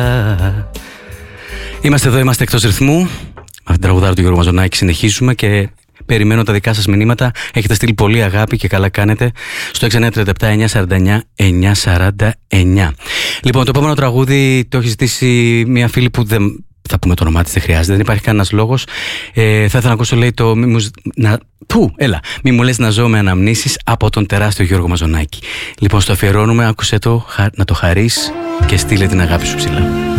Είμαστε εδώ, είμαστε εκτός ρυθμού. Με την τραγουδάρα του Γιώργου Μαζονάκη συνεχίζουμε και περιμένω τα δικά σας μηνύματα. Έχετε στείλει πολύ αγάπη και καλά κάνετε στο 6937-949-949. Λοιπόν, το επόμενο τραγούδι το έχει ζητήσει μια φίλη που δεν θα πούμε το όνομά της, δεν χρειάζεται, δεν υπάρχει κανένας λόγος. Θα ήθελα να ακούσω, λέει, το μη μου λες να ζω με αναμνήσεις, από τον τεράστιο Γιώργο Μαζονάκη. Λοιπόν, στο αφιερώνουμε, άκουσέ το, να το χαρείς και στείλε την αγάπη σου ψηλά.